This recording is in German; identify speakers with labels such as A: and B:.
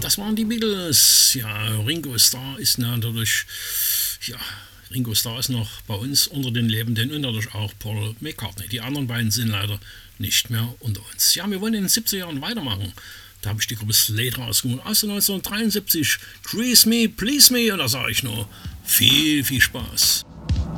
A: Das waren die Beatles. Ja, Ringo Starr ist natürlich, ja, Ringo Starr ist noch bei uns unter den Lebenden und natürlich auch Paul McCartney. Die anderen beiden sind leider nicht mehr unter uns. Ja, wir wollen in den 70er Jahren weitermachen. Da habe ich die Gruppe Slade rausgeholt aus 1973. Grease Me, Please Me. Und da sage ich nur viel Spaß.